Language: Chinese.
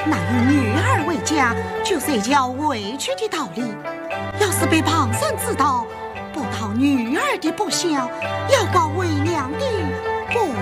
那与女儿为家，就是叫委屈的道理。要是被旁人知道，不讨女儿的不孝，要告为娘的不